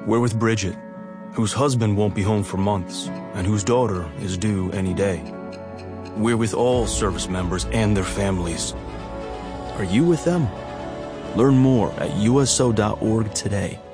We're with Bridget, whose husband won't be home for months, and whose daughter is due any day. We're with all service members and their families. Are you with them? Learn more at USO.org today.